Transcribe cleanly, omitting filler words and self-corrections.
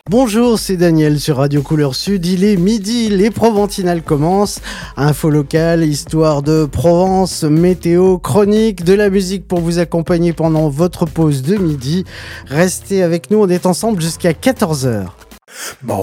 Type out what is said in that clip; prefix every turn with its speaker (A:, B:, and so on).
A: Bonjour, c'est Daniel sur Radio Couleur Sud. Il est midi, les Proventinales commencent. Info locale, histoire de Provence, météo, chronique, de la musique pour vous accompagner pendant votre pause de midi. Restez avec nous, on est ensemble jusqu'à 14h.
B: Bon.